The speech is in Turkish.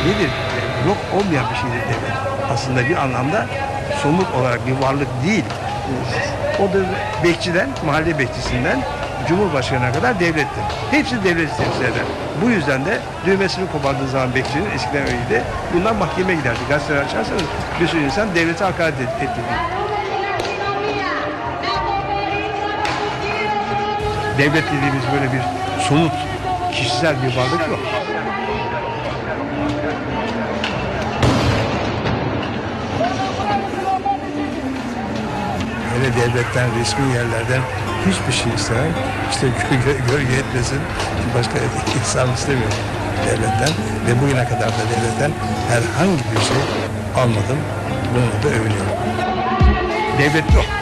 nedir? Yok olmayan bir şeydir devlet. Aslında bir anlamda somut olarak bir varlık değil. O da bekçiden, mahalle bekçisinden Cumhurbaşkanı'na kadar devlettir. Hepsi devleti temsil eder. Bu yüzden de düğmesini kopardığı zaman bekçinin, eskiden öyleydi, bundan mahkemeye giderdi. Gazeteler açarsanız bir sürü insan devlete hakaret etti. Devlet dediğimiz böyle bir somut, kişisel bir varlık yok. Öyle devletten, resmi yerlerden hiçbir şey istemem. İşte gölge etmesin, başka insan istemiyorum devletten. Ve bugüne kadar da devletten herhangi bir şey almadım. Bununla da övünüyorum. Devlet yok.